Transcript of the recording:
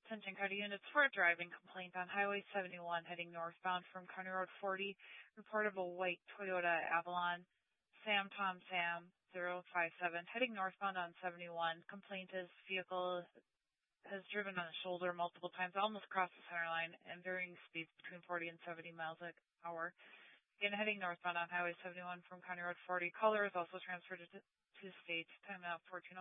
Attention County units for a driving complaint on Highway 71 heading northbound from County Road 40. Report of a white Toyota Avalon Sam 057 heading northbound on 71. Complaint is vehicle has driven on the shoulder multiple times, almost crossed the center line, and varying speeds between 40 and 70 miles an hour. Again, heading northbound on Highway 71 from County Road 40. Caller is also transferred to state. Time out 14:05.